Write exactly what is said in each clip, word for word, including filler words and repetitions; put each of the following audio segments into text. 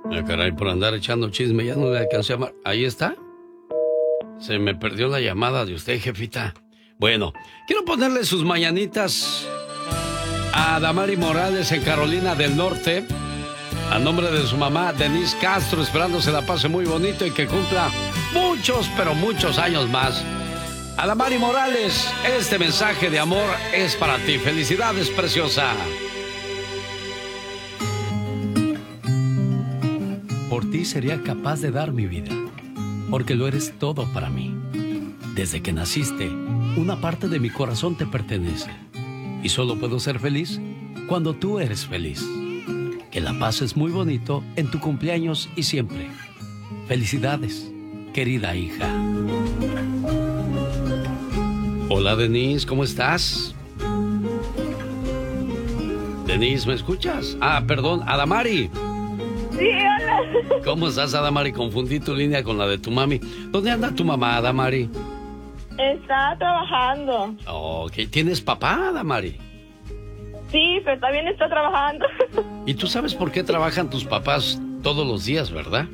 Ah, caray, por andar echando chisme, ya no le alcancé a... mar- Ahí está. Se me perdió la llamada de usted, jefita. Bueno, quiero ponerle sus mañanitas a Damari Morales en Carolina del Norte, a nombre de su mamá, Denise Castro, esperando se la pase muy bonito y que cumpla muchos, pero muchos años más. A Damari Morales, este mensaje de amor es para ti. Felicidades, preciosa. Por ti sería capaz de dar mi vida, porque lo eres todo para mí. Desde que naciste, una parte de mi corazón te pertenece. Y solo puedo ser feliz cuando tú eres feliz. Que la pases muy bonito en tu cumpleaños y siempre. Felicidades, querida hija. Hola, Denise, ¿cómo estás? Denise, ¿me escuchas? Ah, perdón, Adamari. Sí, hola. ¿Cómo estás, Adamari? Confundí tu línea con la de tu mami. ¿Dónde anda tu mamá, Adamari? Está trabajando. Ok, ¿tienes papá, Adamari? Sí, pero también está trabajando. ¿Y tú sabes por qué trabajan tus papás todos los días, verdad?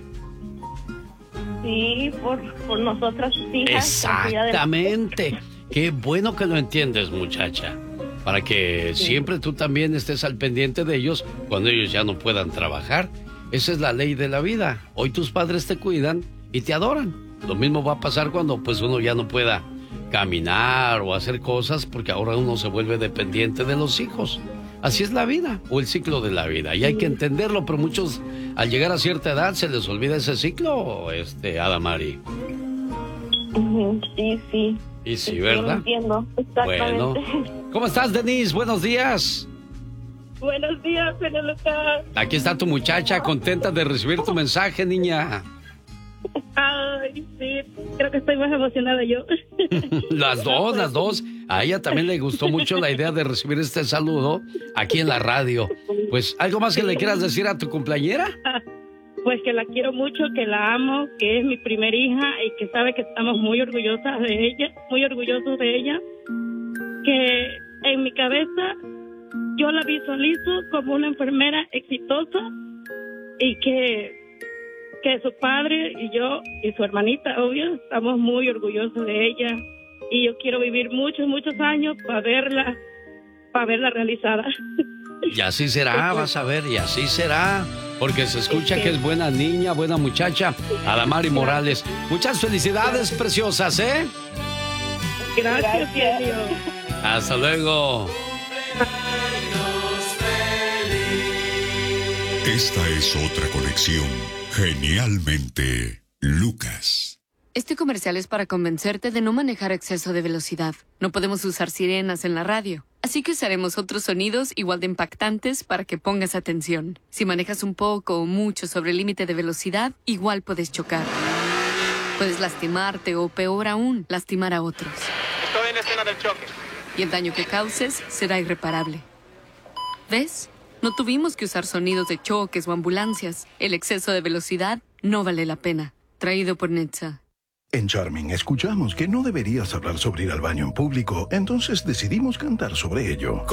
Sí, por, por nosotras sus hijas. Exactamente. Qué bueno que lo entiendes, muchacha. Para que sí. Siempre tú también estés al pendiente de ellos cuando ellos ya no puedan trabajar. Esa es la ley de la vida. Hoy tus padres te cuidan y te adoran. Lo mismo va a pasar cuando pues uno ya no pueda caminar o hacer cosas, porque ahora uno se vuelve dependiente de los hijos. Así es la vida, o el ciclo de la vida, y hay que entenderlo, pero muchos al llegar a cierta edad se les olvida ese ciclo, este, Adamari. Sí, sí. Y sí, ¿verdad? Entiendo, exactamente. Bueno, ¿cómo estás, Denise? Buenos días. Buenos días, señor Lucas. Aquí está tu muchacha, contenta de recibir tu mensaje, niña. Ay, sí, creo que estoy más emocionada yo. Las dos, las dos. A ella también le gustó mucho la idea de recibir este saludo aquí en la radio. Pues, ¿algo más que le quieras decir a tu cumpleañera? Pues que la quiero mucho, que la amo, que es mi primer hija y que sabe que estamos muy orgullosas de ella, muy orgullosos de ella. Que en mi cabeza yo la visualizo como una enfermera exitosa y que, que su padre y yo y su hermanita, obvio, estamos muy orgullosos de ella. Y yo quiero vivir muchos, muchos años para verla, para verla realizada. Y así será, vas a ver, y así será. Porque se escucha que es buena niña, buena muchacha. Adamari Morales. Muchas felicidades, preciosas, ¿eh? Gracias, genio. Hasta luego. Esta es otra conexión. Genialmente, Lucas. Este comercial es para convencerte de no manejar a exceso de velocidad. No podemos usar sirenas en la radio, así que usaremos otros sonidos igual de impactantes para que pongas atención. Si manejas un poco o mucho sobre el límite de velocidad, igual puedes chocar. Puedes lastimarte o, peor aún, lastimar a otros. Estoy en la escena del choque. Y el daño que causes será irreparable. ¿Ves? No tuvimos que usar sonidos de choques o ambulancias. El exceso de velocidad no vale la pena. Traído por Netza. En Charming escuchamos que no deberías hablar sobre ir al baño en público, entonces decidimos cantar sobre ello.